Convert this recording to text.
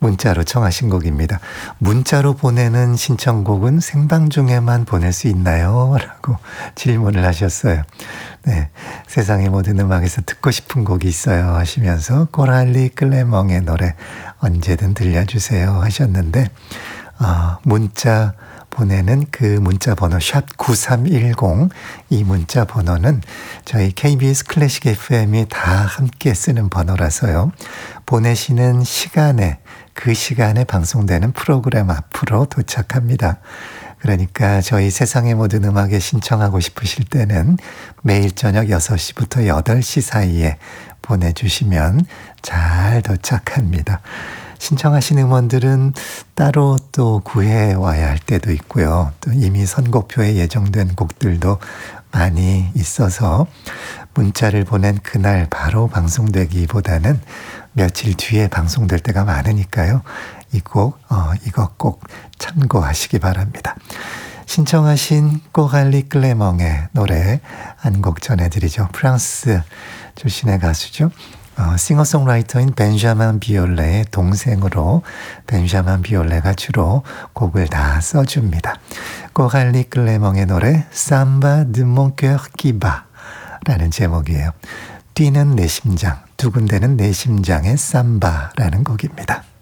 문자로 청하신 곡입니다. 문자로 보내는 신청곡은 생방 중에만 보낼 수 있나요? 라고 질문을 하셨어요. 네, 세상의 모든 음악에서 듣고 싶은 곡이 있어요 하시면서 코랄리 클레멍의 노래 언제든 들려주세요 하셨는데 문자 보내는 그 문자 번호 샵 9310 이 문자 번호는 저희 KBS 클래식 FM이 다 함께 쓰는 번호라서요. 보내시는 시간에 그 시간에 방송되는 프로그램 앞으로 도착합니다. 그러니까 저희 세상의 모든 음악에 신청하고 싶으실 때는 매일 저녁 6시부터 8시 사이에 보내주시면 잘 도착합니다. 신청하신 음원들은 따로 또 구해와야 할 때도 있고요. 또 이미 선곡표에 예정된 곡들도 많이 있어서 문자를 보낸 그날 바로 방송되기보다는 며칠 뒤에 방송될 때가 많으니까요. 이거 꼭 참고하시기 바랍니다. 신청하신 꼬갈리 클레멍의 노래 한 곡 전해드리죠. 프랑스 출신의 가수죠. 싱어송라이터인 벤자민 비올레의 동생으로 벤자민 비올레가 주로 곡을 다 써줍니다. 꼬갈리 클레멍의 노래 삼바 드 몬 köeur qui bat 라는 제목이에요. 뛰는 내 심장, 두근대는 내 심장의 삼바라는 곡입니다.